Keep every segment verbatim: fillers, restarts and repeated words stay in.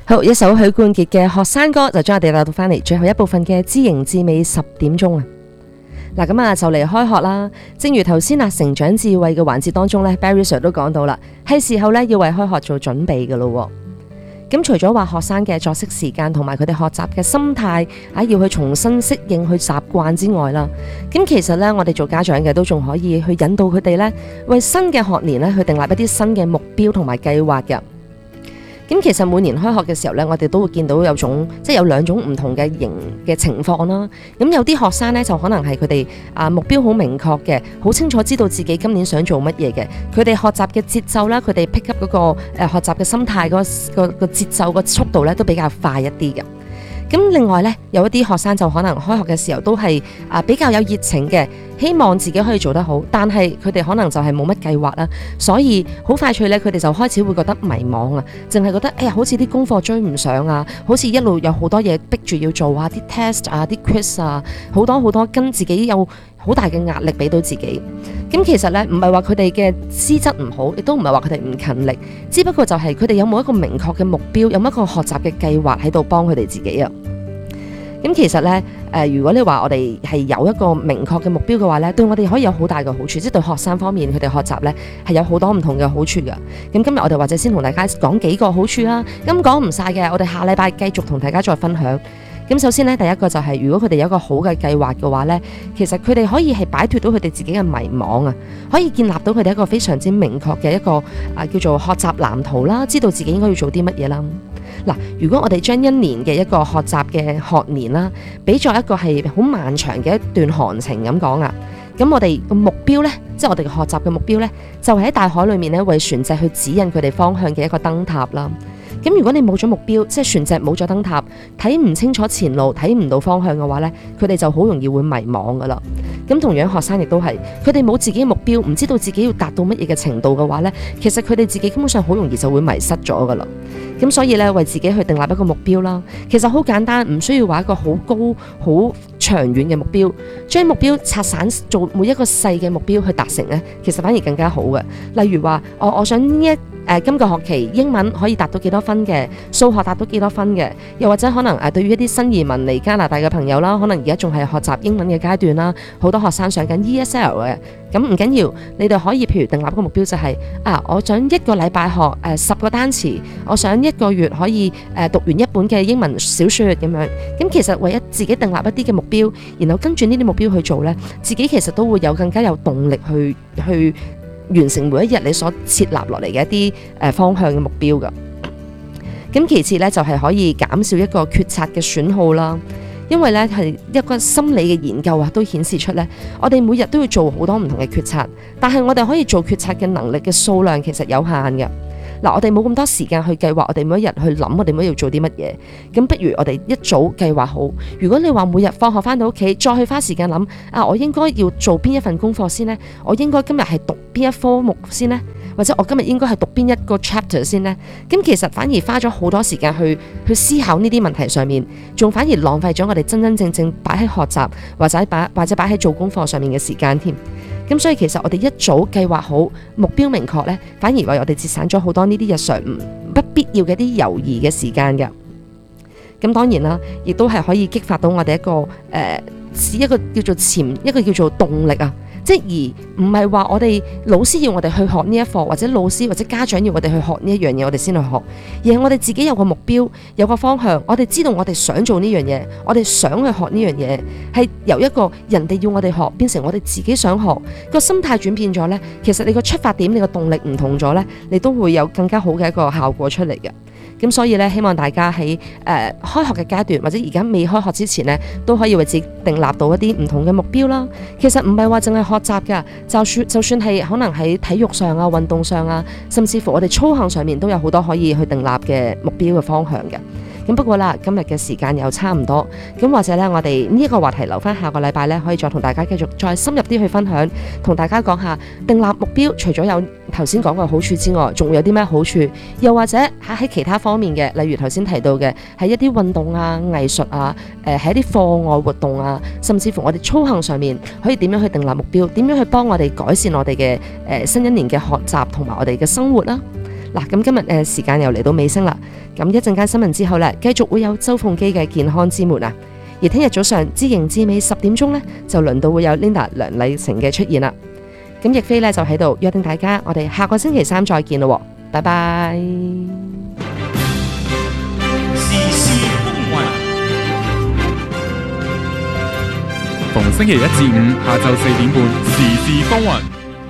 好，一首許冠傑嘅學生歌就將我哋帶到翻嚟最後一部分嘅知型知味十點鐘啊！嗱，咁啊就嚟開學啦。正如頭先啊成長智慧嘅環節當中咧 Barry Sir 都講到啦，係時候咧要為開學做準備噶咯。咁除咗話學生嘅作息時間同埋佢哋學習嘅心態啊，要去重新適應去習慣之外啦，咁其實咧我哋做家長嘅都仲可以去引導佢哋咧，為新嘅學年咧去訂立一啲新嘅目標同埋計劃嘅。咁其實每年開學嘅時候咧，我哋都會見到有種即係有兩種唔同嘅型嘅情況啦。咁有啲學生咧就可能係佢哋啊目標好明確嘅，好清楚知道自己今年想做乜嘢嘅。佢哋學習嘅節奏啦，佢哋 pick up 嗰個誒學習嘅心態，嗰個個個節奏個速度咧都比較快一啲嘅。咁另外咧，有一啲學生就可能開學嘅時候都係啊比較有熱情嘅，希望自己可以做得好，但係佢哋可能就係冇乜計劃啦，所以好快脆咧，佢哋就開始會覺得迷茫啊，淨係覺得哎呀，好似啲功課追唔上啊，好似一路有好多嘢逼住要做啊，啲 test 啊，啲 quiz 啊，好多好多跟自己有好大嘅壓力俾到自己。咁其實咧，唔係話佢哋嘅資質唔好，亦都唔係話佢哋唔勤力，只不過就係佢哋有冇一個明確嘅目標，有冇一個學習嘅計劃喺度幫佢哋自己啊。咁其實咧，誒、呃，如果你話我哋係有一個明確嘅目標嘅話咧，對我哋可以有好大嘅好處，即係對學生方面佢哋學習咧係有好多唔同嘅好處㗎。咁今日我哋或者先同大家講幾個好處啦。咁講唔晒嘅，我哋下禮拜繼續同大家再分享。咁首先咧，第一個就係、是、如果佢哋有一個好嘅計劃嘅話咧，其實佢哋可以係擺脫到佢哋自己嘅迷茫啊，可以建立到佢哋一個非常之明確嘅一個啊叫做學習藍圖啦，知道自己應該要做啲乜嘢啦。嗱，如果我哋將一年嘅一個學習嘅學年啦，比作一個係好漫長嘅一段航程咁講啊，咁我哋個目標咧，即係我哋嘅學習嘅目標咧，就係喺大海裏面咧，為船隻去指引佢哋方向嘅一個燈塔啦。咁如果你冇咗目標，即係船隻冇咗燈塔，睇唔清楚前路，睇唔到方向嘅話咧，佢哋就好容易會迷茫噶啦。咁同樣學生亦都係，佢哋冇自己嘅目標，唔知道自己要達到乜嘢嘅程度嘅話咧，其實佢哋自己根本上好容易就會迷失咗噶啦。咁所以咧，為自己去訂立一個目標啦，其實好簡單，唔需要話一個好高好長遠嘅目標，將目標拆散做每一個細嘅目標去達成咧，其實反而更加好嘅。例如話，我我想呢一誒、呃、今個學期英文可以達到幾多分嘅，數學達到幾多分嘅，又或者可能誒、呃、對於一啲新移民嚟加拿大嘅朋友啦，可能而家仲係學習英文嘅階段啦，好多學生上緊 E S L 嘅，咁唔緊要，你哋可以譬如訂立一個目標就係、是、啊，我想一個禮拜學誒、呃、十個單詞，我想一個月可以誒、呃、讀完一本嘅英文小說咁樣，咁其實為咗自己訂立一啲嘅目標，然後跟住呢啲目標去做呢，自己其實都會有更加有動力去去完成每一日你所設立落嚟嘅一啲誒方向嘅目標噶。咁其次咧就係可以減少一個決策嘅損耗啦，因為咧係一個心理嘅研究啊，都顯示出咧，我哋每日都要做好多唔同嘅決策，但係我哋可以做決策嘅能力嘅數量其實有限嘅。嗱，我哋冇咁多時間去計劃，我哋每一日去諗，我哋每日要做啲乜嘢。咁不如我哋一早計劃好。如果你話每日放學翻到屋企，再去花時間諗啊，我應該要做邊一份功課先呢？我應該今日係讀邊一科目先呢？或者我今日應該係讀邊一個 chapter 先呢？咁其實反而花咗好多時間去去思考呢啲問題上面，仲反而浪費咗我哋真真正正擺喺學習或者擺或者擺喺做功課上面嘅時間添。咁所以其實我哋一早計劃好，目標明確咧，反而為我哋節省咗好多呢啲日常唔不必要嘅啲猶豫嘅時間嘅。咁當然啦，亦都係可以激發到我哋一個誒、呃，一個叫做潛，一個叫做動力啊。即而唔係話我哋老師要我哋去學呢一課，或者老師或者家長要我哋去學呢一樣嘢，我哋先去學，而係我哋自己有個目標，有個方向，我哋知道我哋想做呢樣嘢，我哋想去學呢樣嘢，係由一個人哋要我哋學，變成我哋自己想學，個心態轉變咗呢，其實你個出發點，你個動力唔同咗呢，你都會有更加好嘅一個效果出嚟嘅。咁所以咧，希望大家喺誒、呃、開學嘅階段，或者而家未開學之前呢，都可以為自己訂立到一啲唔同嘅目標啦。其實唔係話淨係學習㗎，就算就算係可能喺體育上啊、運動上啊，甚至乎我哋操行上面都有好多可以去訂立嘅目標嘅方向嘅。咁不過啦，今日嘅時間又差唔多，咁或者咧，我哋呢一個話題留翻下個禮拜咧，可以再同大家繼續再深入啲去分享，同大家講下訂立目標，除咗有頭先講嘅好處之外，仲會有啲咩好處？又或者喺其他方面嘅，例如頭先提到嘅，喺一啲運動啊、藝術啊，誒喺一啲課外活動啊，甚至乎我哋操行上面，可以點樣去訂立目標？點樣去幫我哋改善我哋嘅誒新一年嘅學習同埋我哋嘅生活啦？ 嗱，咁今日誒時間又嚟到尾聲啦。咁一陣間新聞之後呢，繼續會有周鳳基嘅健康之門啊。而聽日早上知型知美十點鐘呢，就輪到會有 Linda 梁麗成嘅出現啦。咁亦菲呢，就喺度約定大家，我哋下個星期三再見咯。拜拜。 時事風雲， 逢星期一至五下晝四點半，時事風雲。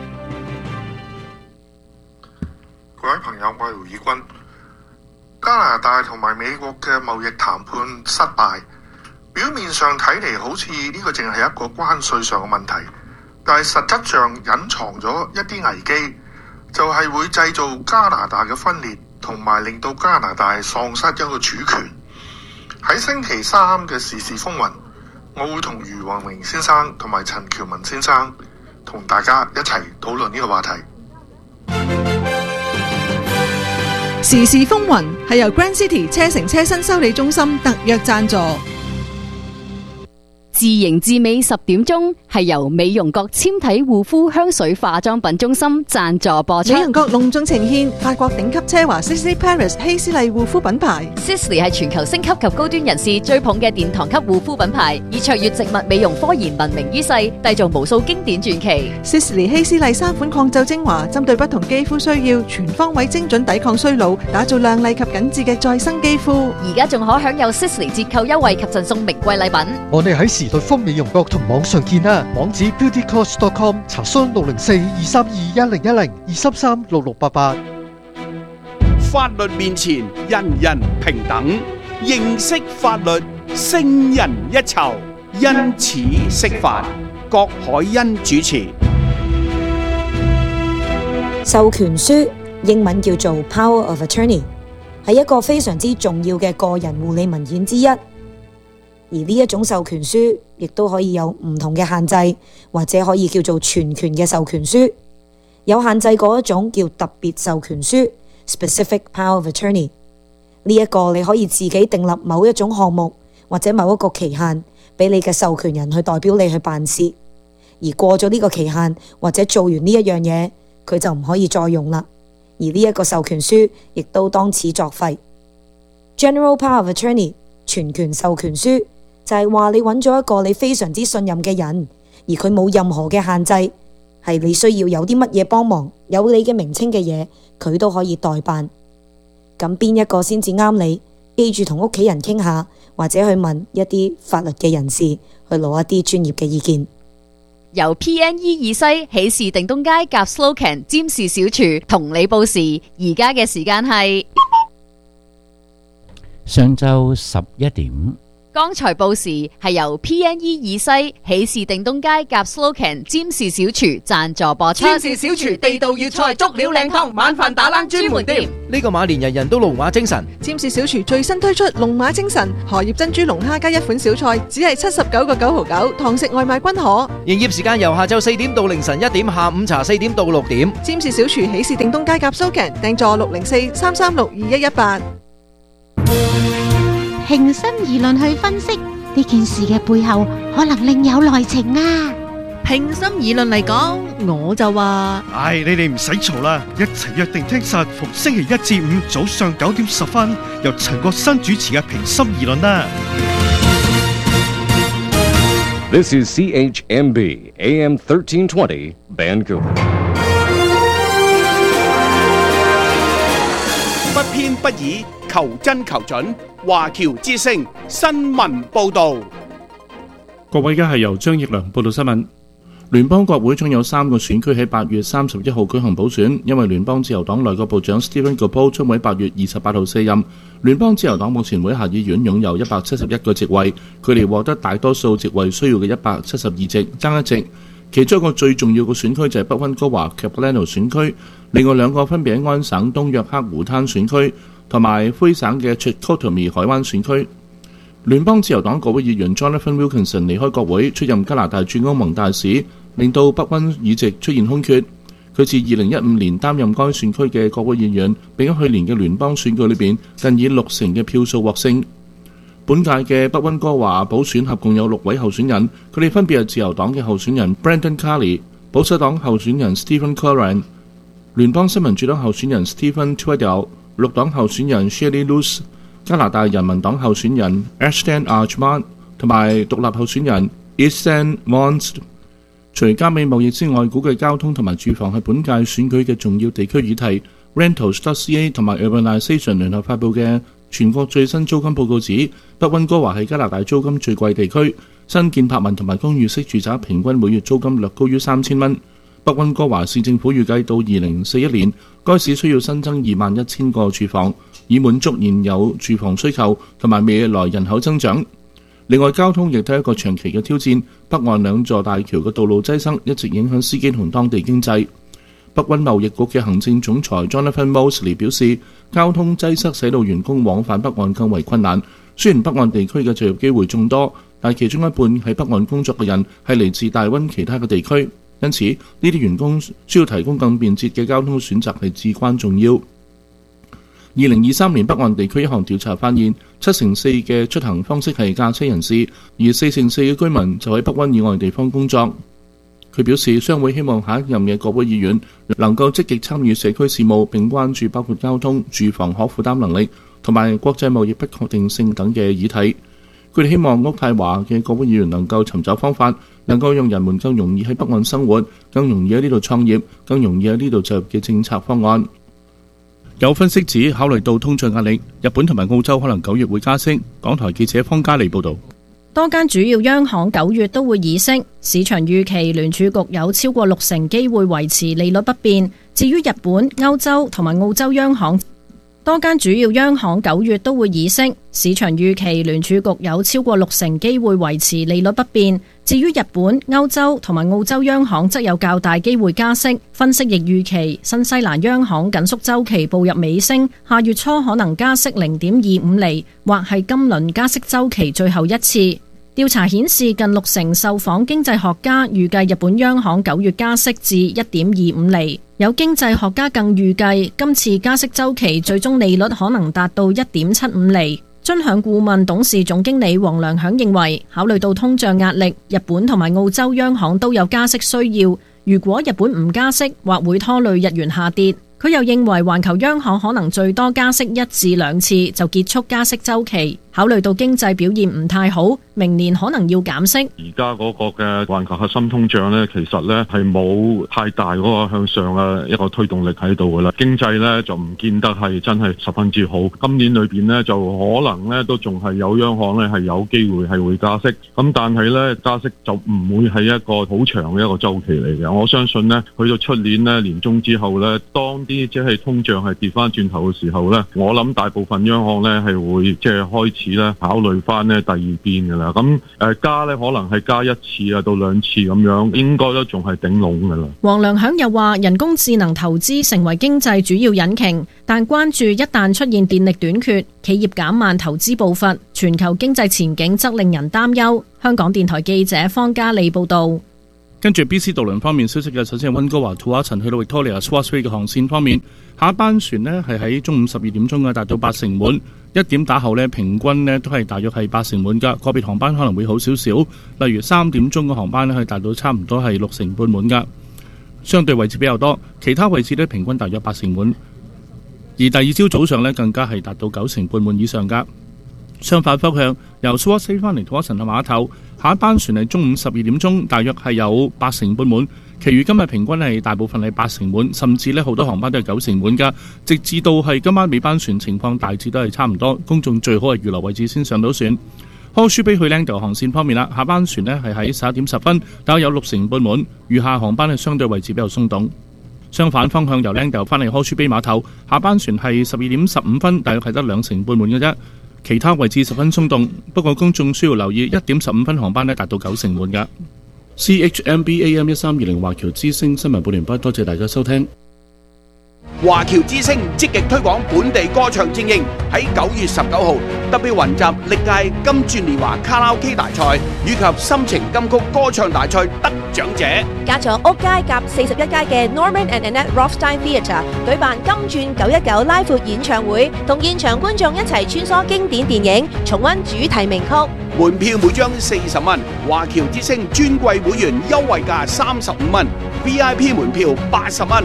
各位朋友，我係胡以軍。加拿大同埋美國嘅貿易談判失敗，表面上睇嚟好似呢個淨係一個關稅上嘅問題，但係實質上隱藏咗一啲危機，就係、是、會製造加拿大嘅分裂，同埋令到加拿大喪失一個主權。喺星期三嘅時事風雲，我會同余宏榮先生同埋陳喬文先生同大家一齊討論呢個話題。 時事風雲係由 Grand City 車城車身修理中心特約贊助。 自型自美十點鐘係由美容閣纖體護膚香水化妝品中心贊助播出。 美容閣隆重呈獻法國頂級奢華 Sisley Paris 希斯麗護膚品牌。 Sisley 係全球星級及高端人士追捧嘅殿堂級護膚品牌，以卓越植物美容科研聞名於世，締造無數經典傳奇。 Sisley 希斯麗三款抗皺精華，針對不同肌膚需要，全方位精準抵抗衰老，打造亮麗及緊緻嘅再生肌膚。 而家仲可享有 Sisley 折扣優惠及贈送名貴禮品。 我哋喺時代豐美容閣同網上見啦，網址 beauty cost dot com， 查詢六零四二三二一零一零二三三六六八八。 法律面前人人平等，認識法律勝人一籌。因此釋法，郭海欣主持。 授權書英文叫做 Power of Attorney， 係一個非常之重要嘅個人護理文件之一。而呢一種授權書亦都可以有唔同嘅限制，或者可以叫做全權嘅授權書。有限制嗰一種叫特別授權書 Specific Power of Attorney。呢一個你可以自己訂立某一種項目或者某一個期限，俾你嘅授權人去代表你去辦事。而過咗呢個期限或者做完呢一樣嘢，佢就唔可以再用啦。而呢一個授權書亦都當此作廢。General Power of Attorney 全權授權書就係話你揾咗一個你非常之信任嘅人，而佢冇任何嘅限制，係你需要有啲乜嘢幫忙，有你嘅名稱嘅嘢，佢都可以代辦。咁邊一個先至啱你？記住同屋企人傾下，或者去問一啲法律嘅人士，去攞一啲專業嘅意見。 由 P N E 以西喜事定東街夾 Slocan 占士小廚同你報時，而家嘅時間係上晝十一點。 剛才報時係由 P N E 以西喜事定東街夾 Slocan 占士小廚贊助播出。 占士小廚地道粵菜，足料靚湯，晚飯打冷專門店。 呢個馬年人人都龍馬精神。 占士小廚最新推出龍馬精神荷葉珍珠龍蝦加一款小菜，只係七十九個九毫九，堂食外賣均可。 營業時間由下晝四點到凌晨一點，下午茶四點到六點。 占士小廚喜事定東街夾 Slocan， 訂座六零四三三六二一一八。 平心而論去分析呢件事嘅背後，可能另有內情啊！ 平心而論嚟講，我就話： 唉，你哋唔使嘈啦，一齊約定聽實逢星期一至五早上九點十分，由陳國新主持嘅平心而論啦。 This is C H M B A M thirteen twenty Vancouver。 不偏不倚，求真求準。華僑之聲新聞報道。 各位，而家係由張奕良報道新聞。聯邦國會將有三個選區喺八月三十一號舉行補選，因為聯邦自由黨內閣部長 Stephen Guilbeault 將喺八月二十八號卸任。聯邦自由黨目前會下議院擁有一百七十一個席位，距離獲得大多數席位需要嘅一百七十二席爭一席。其中一個最重要嘅選區就係北溫哥華 Capilano 選區，另外兩個分別喺安省東約克湖灘選區同埋魁省嘅 Chicoutimi 海灣選區。聯邦自由黨國會議員 Jonathan Wilkinson 離開國會，出任加拿大駐歐盟大使，令到北溫議席出現空缺。佢自二零一五年擔任該選區嘅國會議員，並喺去年嘅聯邦選舉裏邊近以六成嘅票數獲勝。本屆嘅北溫哥華補選合共有六位候選人，佢哋分別係自由黨嘅候選人 Brendan Carney、保守黨候選人 Stephen Curran、 聯邦新民主黨候選人 Stephen Tweddell、綠黨候選人 Shelley Luce、加拿大人民黨候選人 Ashton Archman 同埋獨立候選人 Ethan Mons。除加美貿易之外，估計交通同埋住房係本屆選舉嘅重要地區議題。Rentals.ca 同埋 Urbanization 聯合發布嘅全國最新租金報告指，北溫哥華係加拿大租金最貴地區，新建柏文同埋公寓式住宅平均每月租金略高於三千蚊。北溫哥華市政府預計到二零四一年，該市需要新增二萬一千個住房，以滿足現有住房需求同埋未來人口增長。另外，交通亦都係一個長期嘅挑戰，北岸兩座大橋嘅道路擠塞一直影響司機同當地經濟。北溫貿易局嘅行政總裁 Jonathan Mosley 表示，交通擠塞使到員工往返北岸更為困難。雖然北岸地區嘅就業機會眾多，但其中一半喺北岸工作嘅人係嚟自大溫其他嘅地區，因此呢啲員工需要提供更便捷嘅交通選擇係至關重要。二零二三年北岸地區一項調查發現，七成四嘅出行方式係駕車人士，而四成四嘅居民就喺北溫以外地方工作。佢表示，商會希望下一任嘅國會議員能夠積極參與社區事務，並關注包括交通、住房可負擔能力同埋國際貿易不確定性等嘅議題。佢哋希望渥太華嘅國會議員能夠尋找方法，能夠讓人們更容易喺北岸生活，更容易喺呢度創業，更容易喺呢度就業嘅政策方案。有分析指，考慮到通脹壓力，日本同埋澳洲可能九月會加息。港台記者方嘉莉報導。 多間主要央行九月都會議息，市場預期聯儲局有超過六成機會維持利率不變。至於日本、歐洲同埋澳洲央行，多間主要央行九月都會議息，市場預期聯儲局有超過六成機會維持利率不變。至於日本、歐洲同埋澳洲央行則有較大機會加息。分析亦預期新西蘭央行緊縮週期步入尾聲，下月初可能加息零點二五厘，或係今輪加息週期最後一次。調查顯示，近六成受訪經濟學家預計日本央行九月加息至一點二五厘。有經濟學家更預計今次加息週期最終利率可能達到一點七五厘。尊享顧問董事總經理黃良響認為，考慮到通脹壓力，日本同埋澳洲央行都有加息需要。如果日本唔加息，或會拖累日元下跌。佢又認為環球央行可能最多加息一至兩次就結束加息週期。考慮到經濟表現唔太好，明年可能要減息。 而家嗰個嘅環球核心通脹呢，其實呢係冇太大嗰個向上嘅一個推動力喺度噶啦。經濟呢就唔見得係真係十分之好。今年裏邊呢，就可能呢都仲係有央行呢係有機會係會加息。咁但係呢，加息就唔會係一個好長嘅一個週期嚟嘅。我相信呢，去到出年呢年中之後呢，當啲即係通脹係跌翻轉頭嘅時候呢，我諗大部分央行呢係會即係開始咧考慮翻呢第二邊噶啦。咁誒加呢可能係加一次啊到兩次咁樣，應該都仲係頂籠噶啦。 黃良響又話，人工智能投資成為經濟主要引擎，但關注一旦出現電力短缺，企業減慢投資步伐，全球經濟前景則令人擔憂。香港電台記者方嘉莉報道。 跟住 B C 渡輪方面消息嘅，首先係溫哥華土瓦陳去到 Victoria Swansea 嘅航線方面，下一班船呢係喺中午十二點鐘嘅，達到八成滿。一點打後呢，平均呢都係大約係八成滿㗎。個別航班可能會好少少，例如三點鐘嘅航班呢可以達到差唔多係六成半滿㗎。相對位置比較多，其他位置呢平均大約八成滿。而第二朝早上呢更加係達到九成半滿以上㗎。相反方向，由 Swansea 翻嚟土瓦陳嘅碼頭，下一班船係中午十二點鐘，大約係有八成半滿。其餘今日平均係大部分係八成滿，甚至呢好多航班都係九成滿㗎。直至到係今晚尾班船情況大致都係差唔多，公眾最好係預留位置先上到船。柯舒比去 Langdale 航線方面啦，下班船呢係喺十一點十分，大約有六成半滿，餘下航班係相對位置比較鬆動。相反方向由 Langdale 翻嚟柯舒比碼頭，下班船係十二點十五分，大約係得兩成半滿嘅啫。其他位置十分鬆動，不過公眾需要留意一點十五分航班呢達到九成滿㗎。C H M B A M 一三二零華僑之聲新聞報完畢，多謝大家收聽。 華僑之聲積極推廣本地歌唱精英，喺九月十九號特別雲集歷屆金鑽年華卡拉 OK 大賽以及心情金曲歌唱大賽得獎者， 加咗屋街夾四十一街嘅 Norman and Annette Rothstein Theatre 舉辦金鑽九一九拉闊演唱會，同現場觀眾一齊穿梭經典電影，重溫主題名曲。 門票每張四十蚊，華僑之聲尊貴會員優惠價三十五蚊 ，V I P 門票八十蚊。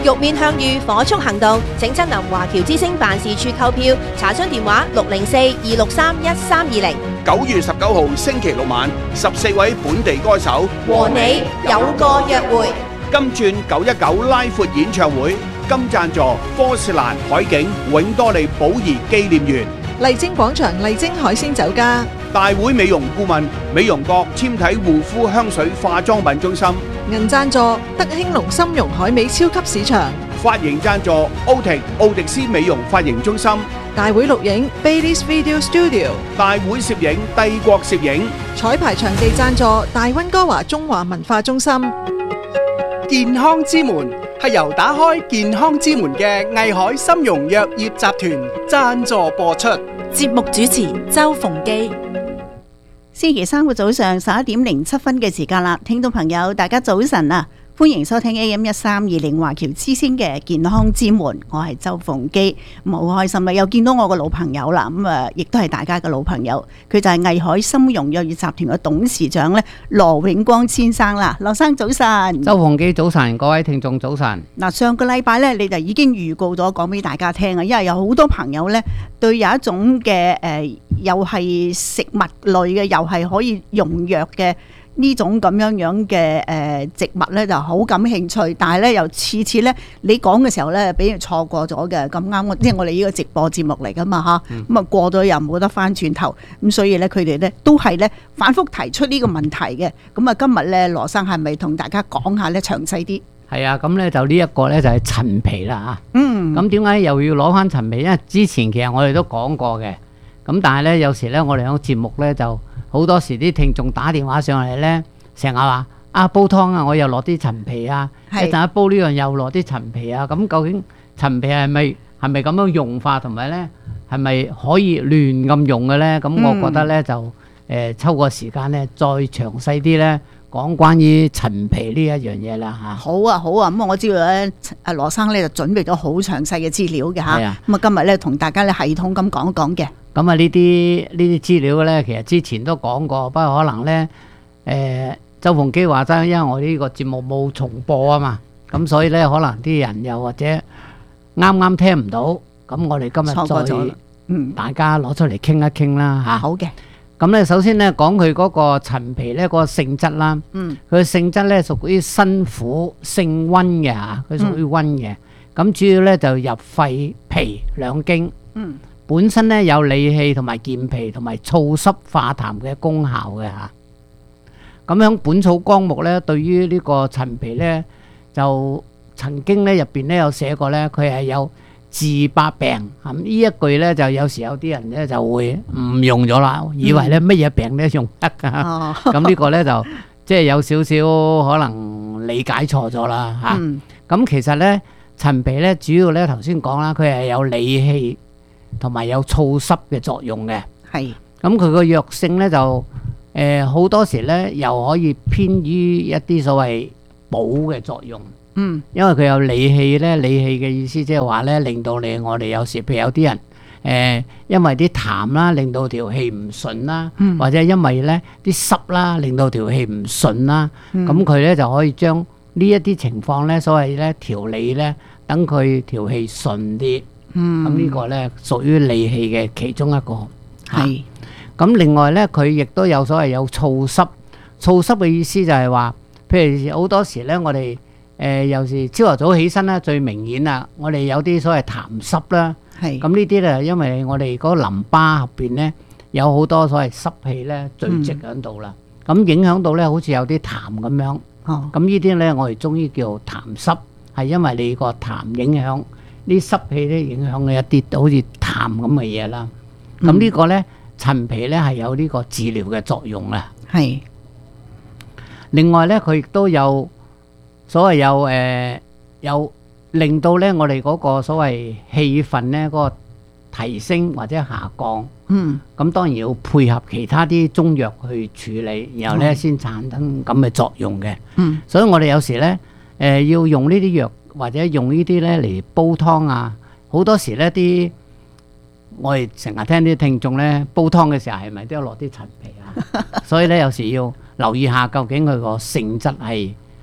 玉面向御火速行動，請親臨華僑之星辦事處購票，查詢電話六零四二六三一三二零。 九月十九號星期六晚，十四位本地歌手和你有個約會。 金鑽九一九拉闊演唱會，金贊助科士蘭海景永多利寶儀紀念園。 麗晶廣場麗晶海鮮酒家， 大會美容顧問美容閣纖體護膚香水化妝品中心。 銀贊助德興隆參茸海味超級市場， 髮型贊助奧迪奧迪斯美容髮型中心。 大會錄影 Baileys Video Studio， 大會攝影帝國攝影。 彩排場地贊助大溫哥華中華文化中心。 健康之門係由打開健康之門嘅藝海參茸藥業集團贊助播出。 節目主持周逢基。星期三嘅早上十一點零七分嘅時間啦，聽眾朋友大家早晨啊！歡迎收聽 A M 一三二零華僑之聲嘅健康之門，我係周逢基，咁好開心啦，又見到我個老朋友啦，咁啊，亦都係大家嘅老朋友，佢就係藝海參茸藥業集團嘅董事長咧羅永光先生啦，羅生早晨。 周逢基早晨，各位聽眾早晨。 嗱，上個禮拜咧你就已經預告咗講俾大家聽啊，因為有好多朋友咧對有一種嘅誒、呃，又係食物類嘅，又係可以用藥嘅。呢種咁樣樣嘅誒植物咧就好感興趣，但係咧又次次咧你講嘅時候咧俾人錯過咗嘅，咁啱我即係我哋呢個直播節目嚟噶嘛嚇，咁啊、嗯、過咗又冇得翻轉頭，咁所以咧佢哋咧都係咧反覆提出呢個問題嘅，咁啊今日咧羅生係咪同大家講下咧詳細啲？ 係啊，咁咧就呢一個咧就係陳皮啦嚇， 嗯， 咁點解又要攞翻陳皮？因為之前其實我哋都講過嘅，咁但係咧有時咧我哋喺節目咧就。好多時啲聽眾打電話上嚟咧，成日話啊煲湯啊，我又落啲陳皮啊，一陣一煲呢樣又落啲陳皮啊，咁究竟陳皮係咪係咪咁樣用法，同埋咧係咪可以亂咁用嘅咧？咁我覺得咧就誒抽個時間咧再詳細啲咧講關於陳皮呢一樣嘢啦嚇。 好啊好啊，咁我知道咧，阿羅生咧就準備咗好詳細嘅資料嘅嚇，咁啊今日咧同大家咧系統咁講一講嘅。 咁啊呢啲呢啲資料咧，其實之前都講過，不過可能咧，誒、呃、周逢基話齋，因為我呢個節目冇重播啊嘛，咁所以咧可能啲人又或者啱啱聽唔到，咁我哋今日再嗯大家攞出嚟傾一傾啦嚇。 好嘅。 咁咧首先咧講佢嗰個陳皮咧嗰個性質啦，嗯，佢嘅性質咧屬於辛苦性溫嘅嚇，佢屬於溫嘅，咁、嗯、主要咧就入肺脾兩經，嗯。本身咧有理氣同埋健脾同埋燥濕化痰嘅功效嘅嚇。咁喺《本草綱目》咧，對於呢個陳皮咧，就曾經咧入邊咧有寫過咧，佢係有治百病。咁呢一句咧，就有時有啲人咧就會誤用咗啦，以為咧乜嘢病咧用得㗎。咁、嗯、呢個咧就即係有少少可能理解錯咗啦嚇。咁、嗯、其實咧陳皮咧主要咧頭先講啦，佢係有理氣同埋有燥濕嘅作用嘅，係咁佢個藥性咧就誒好、呃、多時咧又可以偏於一啲所謂補嘅作用，嗯，因為佢有理氣咧，理氣嘅意思即係話咧令到你我哋有時譬如有啲人誒、呃、因為啲痰啦令到條氣唔順啦，嗯、或者因為咧啲濕啦令到條氣唔順啦，咁佢咧就可以將呢一啲情況咧所謂咧調理咧等佢條氣順啲。嗯，咁呢個咧屬於理氣嘅其中一個，係。咁另外咧，佢亦都有所謂有燥濕，燥濕嘅意思就係話，譬如好多時咧，我哋誒有時朝頭早起身咧，最明顯啦，我哋有啲所謂痰濕啦，係。咁呢啲咧，因為我哋嗰個淋巴入邊咧有好多所謂濕氣咧聚積喺度啦，咁、嗯、影響到咧好似有啲痰咁樣。哦。咁呢啲咧，我哋中醫叫痰濕，係因為你個痰影響。啲濕氣咧影響嘅一啲好似痰咁嘅嘢啦，咁、嗯、呢個咧陳皮咧係有呢個治療嘅作用啦。係。另外咧，佢亦都有所謂有誒、呃、有令到咧我哋嗰個所謂氣分咧嗰個提升或者下降。嗯。咁當然要配合其他啲中藥去處理，然後咧先產生咁嘅作用嘅。嗯。所以我哋有時咧誒、呃、要用呢啲藥。或者用呢啲咧嚟煲湯啊，好多時咧啲我哋成日聽啲聽眾咧煲湯嘅時候係咪都要落啲陳皮啊？所以咧有時要留意下究竟佢個性質係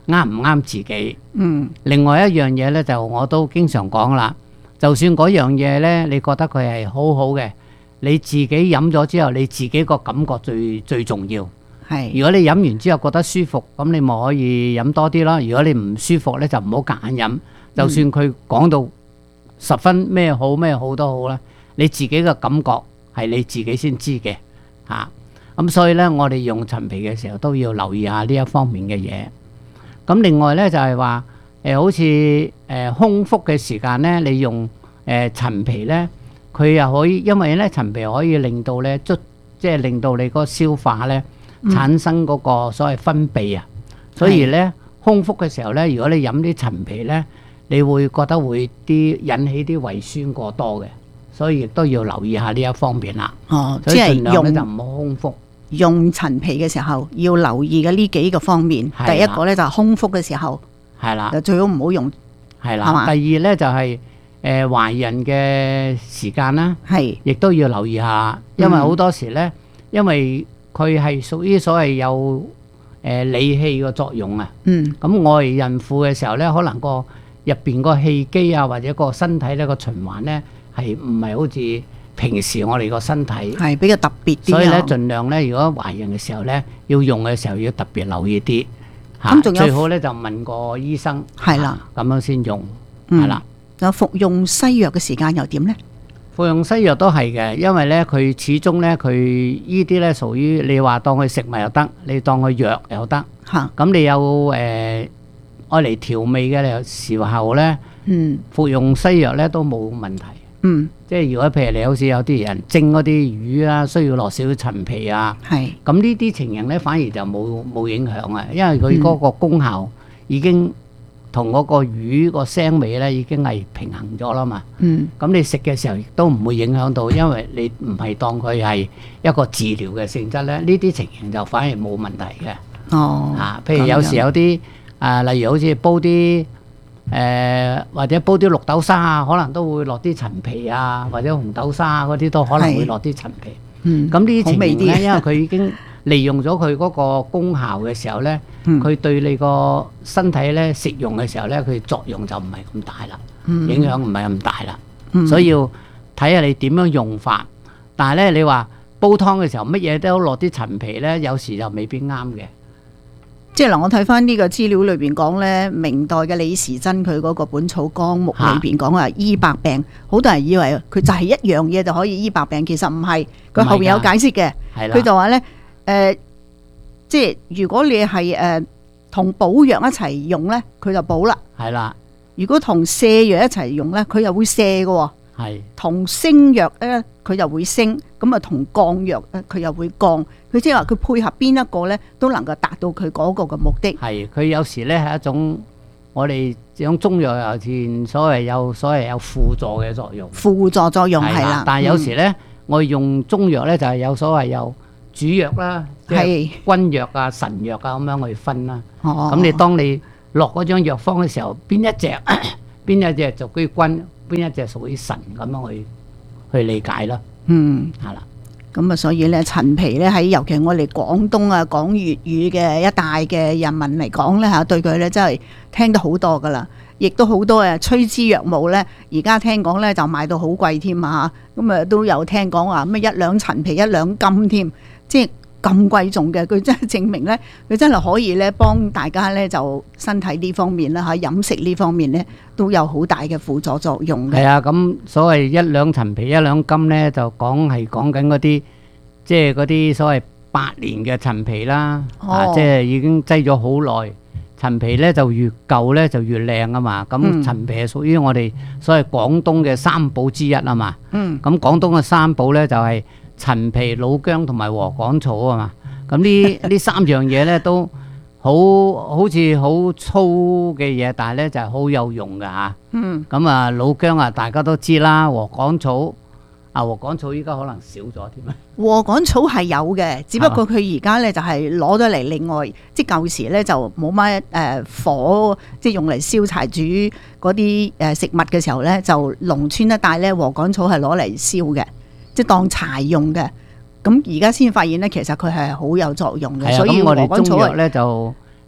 啱唔啱自己。 嗯， 另外一樣嘢咧，就我都經常講啦，就算嗰樣嘢咧，你覺得佢係好好嘅，你自己飲咗之後，你自己個感覺最最重要。 係， 如果你飲完之後覺得舒服，咁你咪可以飲多啲啦。如果你唔舒服咧，就唔好夾硬飲。就算佢講到十分咩好咩好都好啦，你自己嘅感覺係你自己先知嘅嚇。咁、啊、所以咧，我哋用陳皮嘅時候都要留意下呢一方面嘅嘢。咁另外咧就係話誒，好似誒、呃、空腹嘅時間咧，你用誒、呃、陳皮咧，佢又可以，因為咧陳皮可以令到咧即即係令到你嗰個消化咧產生嗰個所謂分泌啊。所以咧空腹嘅時候咧，如果你飲啲陳皮咧，你會覺得會啲引起啲胃酸過多嘅，所以亦都要留意下呢一方面啦。 哦， 所以即係用盡量咧就唔好空腹。 用陳皮嘅時候要留意嘅呢幾個方面。 係啦第一個咧就係空腹嘅時候， 係啦， 就最好唔好用。 係啦。 係嘛第二咧就係誒懷孕嘅時間啦， 係亦都要留意下，因為好多時咧，因為佢係屬於所謂有誒理氣嘅作用啊。 嗯。 咁我哋孕婦嘅時候咧，可能個入邊個氣機啊，或者個身體咧個循環咧係唔係好似平時我哋個身體係比較特別啲啊。 所以咧，盡量咧，如果懷孕嘅時候咧，要用嘅時候要特別留意啲嚇。 咁仲有最好咧就問個醫生係啦， 咁樣先用嗯係啦。 仲有服用西藥嘅時間又點咧？ 服用西藥都係嘅，因為咧佢始終咧佢依啲咧屬於你話當佢食物又得，你當佢藥又得嚇。 咁你有誒愛嚟調味嘅時候咧， 嗯， 服用西藥咧都冇問題。 嗯， 即係如果譬如你好似有啲人蒸嗰啲魚啊，需要落少少陳皮啊， 係咁呢啲情形咧反而就冇冇影響啊，因為佢嗰個功效已經同嗰個魚個腥味咧已經係平衡咗啦嘛。 嗯， 咁你食嘅時候亦都唔會影響到，因為你唔係當佢係一個治療嘅性質咧，呢啲情形就反而冇問題嘅。 哦， 啊，譬如有時有啲啊，例如好似煲啲。誒、呃、或者煲啲綠豆沙啊，可能都會落啲陳皮啊，或者紅豆沙嗰啲都可能會落啲陳皮。 嗯， 咁呢啲情形咧， 好味啲因為佢已經利用咗佢嗰個功效嘅時候咧，佢、 嗯、 對你個身體咧食用嘅時候咧，佢作用就唔係咁大啦， 嗯影響唔係咁大啦。 嗯、 所以要睇下你點樣用法。但係咧，你話煲湯嘅時候乜嘢都落啲陳皮咧，有時就未必啱嘅。 即係嗱，我睇翻呢個資料裏邊講咧，明代嘅李時珍佢嗰個《本草綱目》裏邊講話醫百病，好多人以為佢就係一樣嘢就可以醫百病，其實唔係，佢後面有解釋嘅。佢就話咧，誒、呃，即係如果你係誒同補藥一齊用咧，佢就補啦。 係啦。 如果同瀉藥一齊用咧，佢又會瀉嘅。 係。同升藥咧，佢又會升，咁啊同降藥咧，佢又會降。佢即係話佢配合邊一個咧，都能夠達到佢嗰個嘅目的。 係，佢有時咧係一種我哋講中藥有前所謂有所謂有輔助嘅作用。 輔助作用係啦， 但係有時咧，嗯、我哋用中藥咧就係有所謂有主藥啦，即係君藥啊、臣藥啊咁樣去分啦。 哦， 咁你當你落嗰張藥方嘅時候，邊一隻邊一隻屬於君，邊一隻屬於臣咁樣去去理解啦。 嗯， 係啦。 咁啊，所以咧陳皮咧喺尤其我哋廣東啊講粵語嘅一帶嘅人民嚟講咧嚇，對佢咧真係聽得好多噶啦，亦都好多誒趨之若鶩咧。而家聽講咧就賣到好貴添啊！咁啊都有聽講話咩一兩陳皮一兩金添，即係咁貴重嘅。佢真係證明咧，佢真係可以咧幫大家咧就身體呢方面啦嚇，飲食呢方面咧都有好大嘅輔助作用嘅。 係啊，咁所謂一兩陳皮一兩金咧，就講係講緊嗰啲即係嗰啲所謂百年嘅陳皮啦， 哦、 啊，即係已經擠咗好耐。陳皮咧就越舊咧就越靚啊嘛。咁陳皮係屬於我哋所謂廣東嘅三寶之一啊嘛。 嗯。 咁廣東嘅三寶咧就係、是、陳皮、老薑同埋禾稈草啊嘛。咁呢呢三樣嘢咧都好好似好粗嘅嘢，但係咧就係、是、好有用㗎嚇。 嗯。 咁啊老薑啊大家都知啦，禾稈草啊禾稈草依家可能少咗添啊。 禾稈草係有嘅，只不過佢而家咧就係攞咗嚟另外，即係舊時咧就冇乜誒火，即係用嚟燒柴煮嗰啲誒食物嘅時候咧，就農村一帶咧禾稈草係攞嚟燒嘅，即係當柴用嘅。咁而家先發現咧，其實佢係好有作用嘅。 係啊， 所以咁我哋禾稈草中藥咧就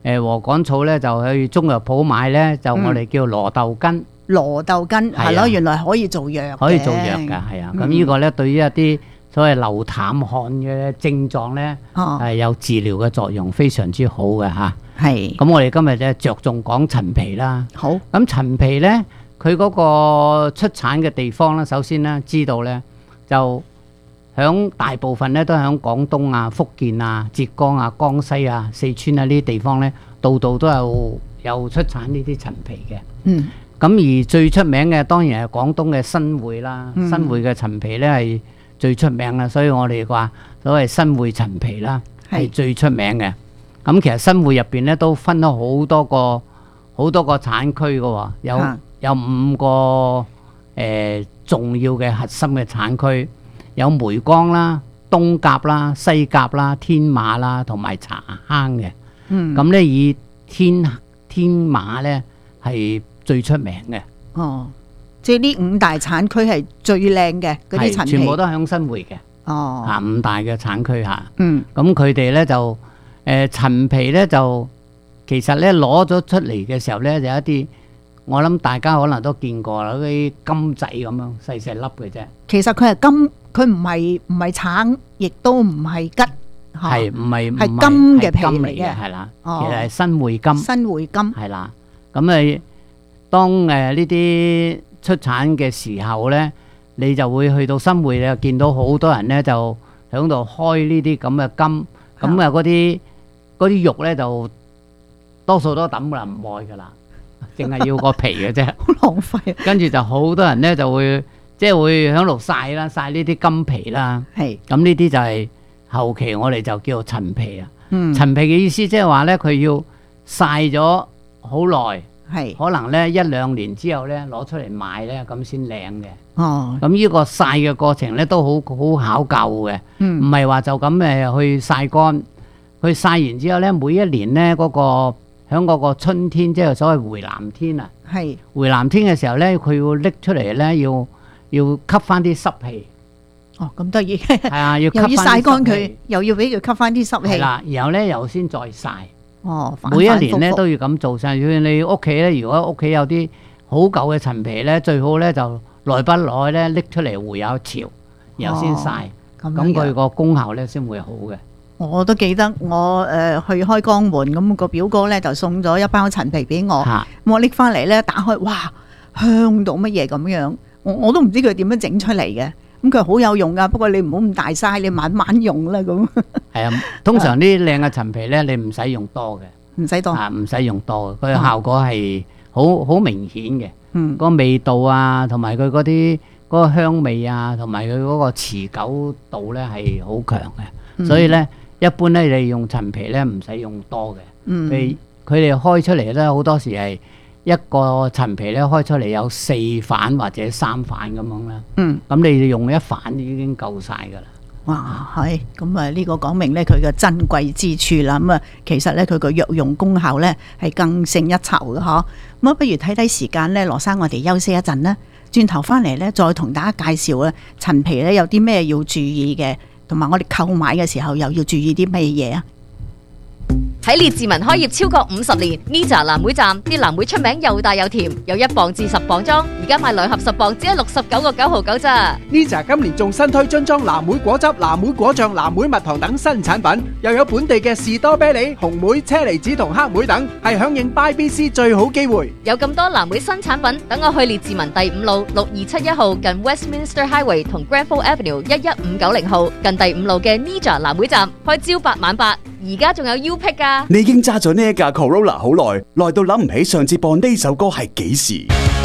誒禾稈草咧就去中藥鋪買咧，就我哋叫羅豆根。 羅豆根係咯，原來可以做藥， 可以做藥㗎，係啊。咁呢個咧對於一啲所謂流淡汗嘅症狀咧，係有治療嘅作用，非常之好嘅嚇。 係。咁我哋今日咧着重講陳皮啦。 好。 咁陳皮咧，佢嗰個出產嘅地方咧，首先咧知道咧，就響大部分咧都響廣東啊、福建啊、浙江啊、江西啊、四川啊呢啲地方咧，度度都有有出產呢啲陳皮嘅。 嗯。 咁而最出名嘅當然係廣東嘅新會啦， 嗯、 新會嘅陳皮咧係最出名啦，所以我哋話所謂新會陳皮啦係最出名嘅。咁其實新會入邊咧都分咗好多個好多個產區嘅喎，有、啊、有五個誒、呃、重要嘅核心嘅產區，有梅江啦、東甲啦、西甲啦、天馬啦同埋茶坑嘅。 嗯， 咁咧以天天馬咧係最出名嘅。 哦，即係呢五大產區係最靚嘅嗰啲陳皮， 全部都響新會嘅。 哦， 啊五大嘅產區嚇。 嗯，咁佢哋咧就誒、呃、陳皮咧就其實咧攞咗出嚟嘅時候咧就有一啲我諗大家可能都見過啦，嗰啲金仔咁樣細細粒嘅啫。 其實佢係金，佢唔係唔係橙，亦都唔係桔。 係唔係係金嘅皮嚟嚟嘅， 係啦， 哦、 其實係新會金。 新會金係啦，咁誒，當誒呢啲出產嘅時候咧，你就會去到新會，你就見到好多人咧就喺度開呢啲咁嘅金，咁啊嗰啲嗰啲肉咧就多數都抌啦，唔愛噶啦，淨係要個皮嘅啫， 好浪費啊！ 跟住就好多人咧就會即係會喺度曬啦，曬呢啲金皮啦， 係咁呢啲就係、是。後期我哋就叫做陳皮啊， 嗯、 陳皮嘅意思即係話咧，佢要曬咗好耐， 係可能咧一兩年之後咧攞出嚟賣咧，咁先靚嘅。 哦， 咁呢個曬嘅過程咧都好好考究嘅，唔係話就咁誒去曬乾。佢曬完之後咧，每一年咧嗰、那個響嗰個春天，即係所謂回南天啊， 係回南天嘅時候咧，佢要拎出嚟咧，要要吸翻啲濕氣。 哦，咁得意， 係啊，要又要曬乾佢，又要俾佢吸翻啲濕氣。 係啦，然後咧又先再曬。 哦， 每一年咧都要咁做晒。如果你屋企咧，如果屋企有啲好舊嘅陳皮咧，最好咧就耐不耐咧拎出嚟回有潮，然後先曬。咁佢個功效咧先會好嘅。 我都記得我誒、呃、去開江門，咁、那個表哥咧就送咗一包陳皮俾我， 啊、 我拎翻嚟咧打開，哇，香到乜嘢咁樣，我我都唔知佢點樣整出嚟嘅。咁佢好有用噶，不過你唔好咁大嘥，你慢慢用啦咁。 係啊，通常啲靚嘅陳皮咧，你唔使用多嘅， 唔使多啊，唔使用多嘅，佢效果係好好明顯嘅。 嗯， 個味道啊，同埋佢嗰啲嗰個香味啊，同埋佢嗰個持久度咧係好強嘅。 嗯、 所以咧，一般咧你用陳皮咧唔使用多嘅。 嗯， 佢佢哋開出嚟咧好多時係。一個陳皮咧開出嚟有四瓣或者三瓣咁樣啦， 嗯， 咁你用一瓣已經夠晒噶啦。 哇，係咁啊！呢個講明咧佢嘅珍貴之處啦。咁啊，其實咧佢個藥用功效咧係更勝一籌嘅嗬。咁啊，不如睇睇時間咧，羅生，我哋休息一陣啦，轉頭翻嚟咧再同大家介紹咧陳皮咧有啲咩要注意嘅，同埋我哋購買嘅時候又要注意啲咩嘢啊？ 喺列治文開業超過五十年 ，Nija 藍莓站啲藍莓出名又大又甜，有一磅至十磅裝，而家買兩盒十磅只係六十九個九毫九咋。 Nija 今年仲新推樽裝藍莓果汁、藍莓果醬、藍莓蜜糖等新產品，又有本地嘅士多啤梨、紅莓、車厘子同黑莓等，係響應 Buy B C 最好機會。 有咁多藍莓新產品，等我去列治文第五路六二七一號近 Westminster Highway 同 Granville Avenue 一一五九零號近第五路嘅 Nija 藍莓站，開朝八晚八，而家仲有 U Pick 噶。 你已經揸咗呢一架 Corolla 好耐，耐到諗唔起上次播呢首歌係幾時？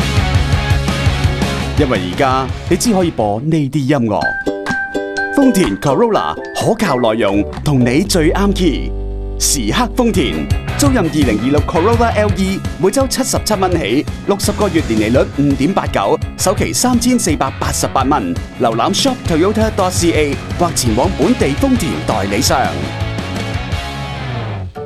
因為而家你只可以播呢啲音樂。豐田 Corolla 可靠內容，同你最啱 key。時刻豐田，租賃二零二六 Corolla L E， 每周七十七蚊起，六十個月年利率五點八九，首期三千四百八十八蚊。瀏覽 shop toyota dot c a 或前往本地豐田代理商。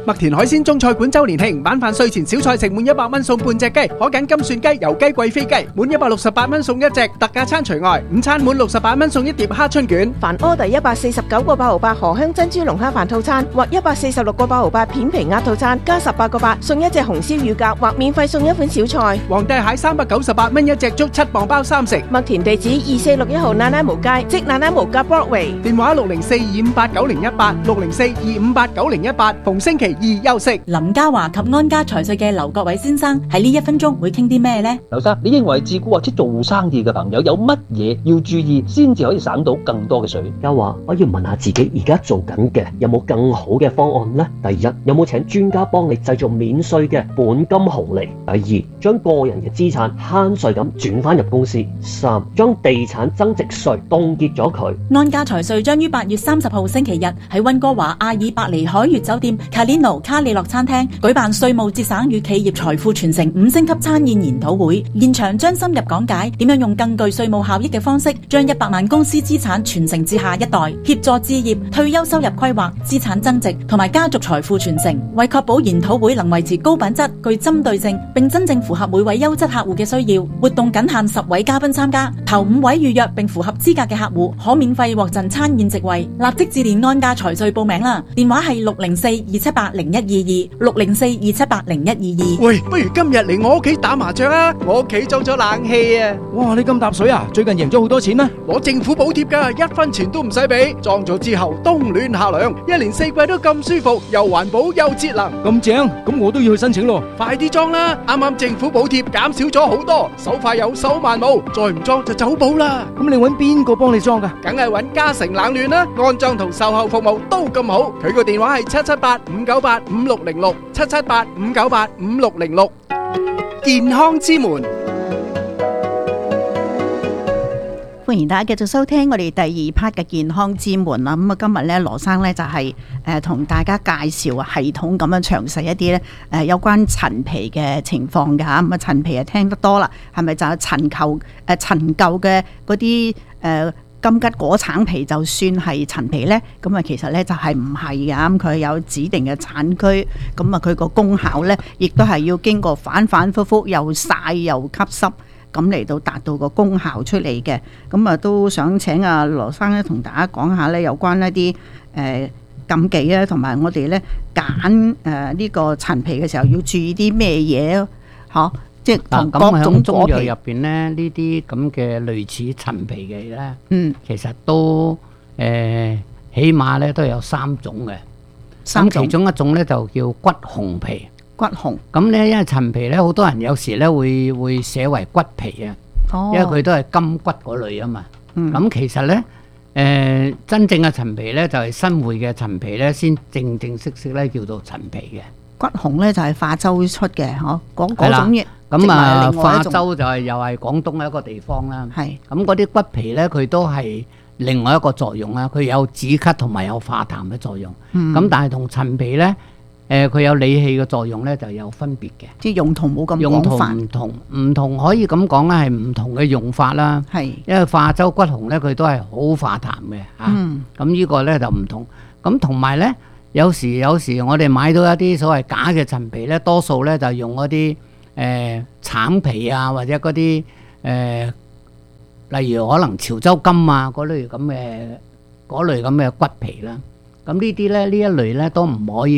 麥田海鮮中菜館周年慶，晚飯睡前小菜食滿一百蚊送半隻雞，可揀金蒜雞、油雞、貴妃雞，滿一百六十八蚊送一隻，特價餐除外。午餐滿六十八蚊送一碟蝦春卷。 凡order一百四十九個八毫八荷香珍珠龍蝦飯套餐，或一百四十六個八毫八片皮鴨套餐，加十八個八送一隻紅燒乳鴿，或免費送一款小菜。 皇帝蟹三百九十八蚊一隻，足七磅包三食。 麥田地址二四六一號奶奶毛街，即奶奶毛街 Broadway。 電話六零四二五八九零一八，六零四二五八九零一八。逢星期二休息。 林家華及安家財稅嘅劉國偉先生喺呢一分鐘會傾啲咩呢？ 劉生，你認為自僱或者做生意嘅朋友有乜嘢要注意，先至可以省到更多嘅稅？ 家華，我要問下自己而家做緊嘅有冇更好嘅方案呢？第一，有冇請專家幫你製造免稅嘅本金紅利？第二，將個人嘅資產慳稅咁轉翻入公司。三，將地產增值稅凍結咗佢。 安家財稅將於八月三十號星期日喺溫哥華阿爾伯尼海悅酒店 Calino 卡利諾餐廳舉辦稅務節省與企業財富傳承五星級餐宴研討會，現場將深入講解點樣用更具稅務效益嘅方式，將一百萬公司資產傳承至下一代，協助置業、退休收入規劃、資產增值同埋家族財富傳承。為確保研討會能維持高品質、具針對性，並真正符合每位優質客戶嘅需要，活動僅限十位嘉賓參加，頭五位預約並符合資格嘅客戶可免費獲贈餐宴席位。立即致電安家財稅報名啦，電話係六零四二七八零一二二六零四二七八零一二二。 喂，不如今日嚟我屋企打麻雀啊！我屋企裝咗冷氣啊！ 哇，你咁搭水啊？最近贏咗好多錢咩？ 攞政府補貼噶，一分錢都唔使俾。裝咗之後冬暖夏涼，一年四季都咁舒服，又環保又節能。 咁正，咁我都要去申請咯。 快啲裝啦！啱啱政府補貼減少咗好多，手快有手慢冇，再唔裝就走寶啦。 咁你搵邊個幫你裝噶？ 梗係搵嘉誠冷暖啦，安裝同售後服務都咁好。佢個電話係七七八五九八五六零六七七八五九八五六零六。健康之門， 歡迎大家繼續收聽我哋第二 part 嘅健康之門啦。咁啊，今日咧羅生咧就係誒同大家介紹啊，系統咁樣詳細一啲咧誒有關陳皮嘅情況嘅嚇。咁啊，陳皮啊聽得多啦，係咪就係陳舊誒陳舊嘅嗰啲誒金桔果橙皮就算係陳皮呢？咁啊其實呢就係唔係嘅，咁佢有指定嘅產區，咁啊佢個功效呢，亦都係要經過反反覆覆又曬又吸濕，咁嚟到達到個功效出嚟嘅。咁啊都想請阿羅生咧同大家講下呢有關一啲誒、呃、禁忌咧，同埋我哋呢揀誒呢個陳皮嘅時候要注意啲咩嘢嗬？即係同各種中藥入邊咧，呢啲咁嘅類似陳皮嘅咧，嗯，其實都誒、呃、起碼咧都有三種嘅。咁其中一種咧就叫骨紅皮。 骨紅。咁咧，因為陳皮咧，好多人有時咧會會寫為骨皮啊， 哦、 因為佢都係金骨嗰類啊嘛。咁、 嗯、 其實咧，誒、呃、真正嘅陳皮咧就係、是、新會嘅陳皮咧，先正正式式咧叫做陳皮嘅。 骨紅咧就係化州出嘅，嗬，嗰嗰種嘢。 咁啊，化州就係又係廣東嘅一個地方啦。 係。 咁嗰啲骨皮咧，佢都係另外一個作用啦。佢有止咳同埋有化痰嘅作用。 嗯。 咁但係同陳皮咧，誒佢有理氣嘅作用咧，就有分別嘅。 即係用途冇咁廣用途泛。 唔同，唔同可以咁講咧，係唔同嘅用法啦。 係。 因為化州骨紅咧，佢都係好化痰嘅嚇。 嗯。 咁呢個咧就唔同。咁同埋咧。有時有時我哋買到一啲所謂假嘅陳皮咧，多數咧就用嗰啲誒橙皮啊，或者嗰啲誒，例如可能潮州金啊嗰類咁嘅嗰類咁嘅骨皮啦。咁呢啲咧呢一類咧都唔可以。